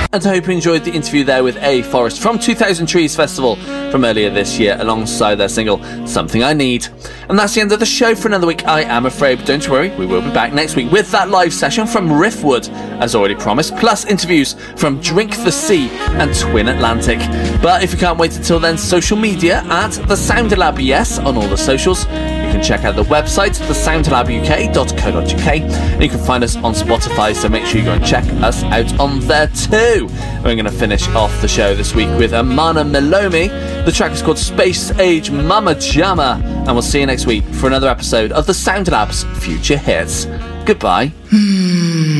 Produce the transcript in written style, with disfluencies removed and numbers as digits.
And I hope you enjoyed the interview there with A Forest from 2000 Trees Festival from earlier this year, alongside their single Something I Need. And that's the end of the show for another week, I am afraid. But don't worry, we will be back next week with that live session from Riffwood, as already promised, plus interviews from Drink the Sea and Twin Atlantic. But if you can't wait until then, social media at The Sound Lab, yes, on all the socials. You can check out the website, thesoundlabuk.co.uk, and you can find us on Spotify, so make sure you go and check us out on there too. We're going to finish off the show this week with Amana Melomi. The track is called Space Age Mama Jamma, and we'll see you next week for another episode of The Sound Lab's Future Hits. Goodbye.